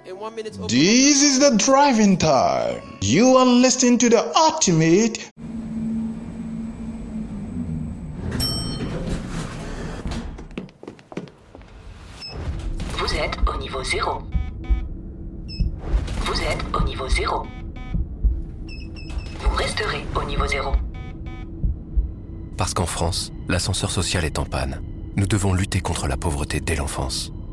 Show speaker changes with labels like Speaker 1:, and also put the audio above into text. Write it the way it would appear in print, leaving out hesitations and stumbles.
Speaker 1: This is the driving time. You are listening to the ultimate.
Speaker 2: Vous êtes au niveau 0. Vous êtes au niveau 0. Vous resterez au niveau 0.
Speaker 3: Parce qu'en France, l'ascenseur social est en panne. Nous devons lutter contre la pauvreté dès l'enfance.